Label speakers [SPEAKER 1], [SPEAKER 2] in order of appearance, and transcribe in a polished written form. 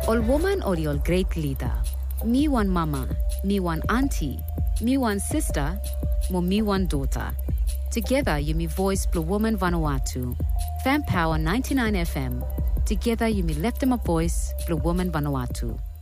[SPEAKER 1] All woman or all great leader. Me one mama, me one auntie, me one sister, mo me one daughter. Together you me voice Blue Woman Vanuatu. Fan Power 99 FM. Together you me left them a voice Blue Woman Vanuatu.